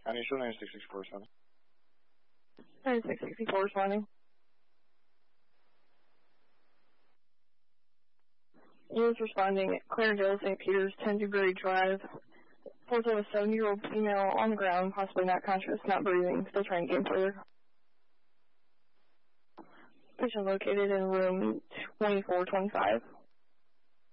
Initial 9664 responding. 9664 responding. Units responding at Clarendale, St. Peter's, 10 Dewberry Drive. Reports of a 70-year-old female on the ground, possibly not conscious, not breathing, still trying to gain further. Patient located in room 2425.